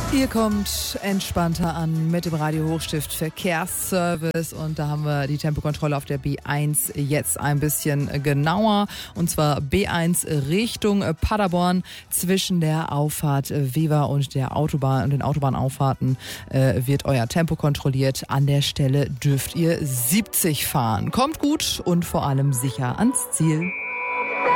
Ihr kommt entspannter an mit dem Radio Hochstift Verkehrsservice und da haben wir die Tempokontrolle auf der B1 jetzt ein bisschen genauer, und zwar B1 Richtung Paderborn zwischen der Auffahrt Wever und der Autobahn und den Autobahnauffahrten wird euer Tempo kontrolliert. An der Stelle dürft ihr 70 fahren. Kommt gut und vor allem sicher ans Ziel.